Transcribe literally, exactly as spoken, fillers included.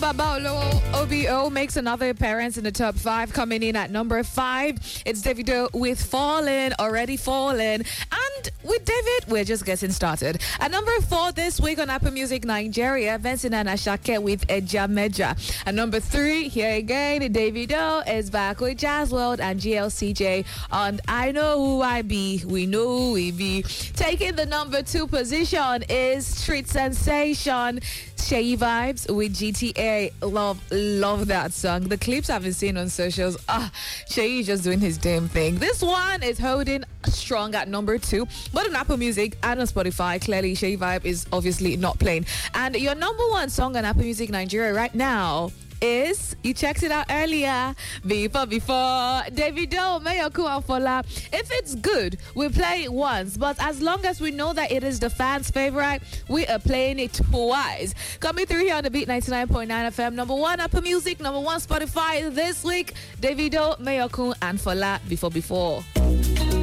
Babalo O B O makes another appearance in the top five, coming in at number five. It's Davido with Fallen, Already Fallen. And with David, we're just getting started. At number four this week on Apple Music Nigeria, Vincent and Ashake with Eja Meja. At number three, here again, Davido is back with Jazz World and G L C J on I Know Who I Be, We Know Who We Be. Taking the number two position is Street Sensation, Shay Vibes with G T A. Love, love that song. The clips I've been seeing on socials, ah, Shay is just doing his damn thing. This one is holding strong at number two, but on Apple Music and on Spotify, clearly Shay Vibe is obviously not playing. And your number one song on Apple Music Nigeria right now is, you checked it out earlier, before before Davido, Mayoku and Fola. If it's good, we play it once, but as long as we know that it is the fans' favorite, we are playing it twice. Coming through here on the Beat ninety-nine point nine F M, number one Apple Music, number one Spotify this week, Davido, Mayoku and Fola, before before.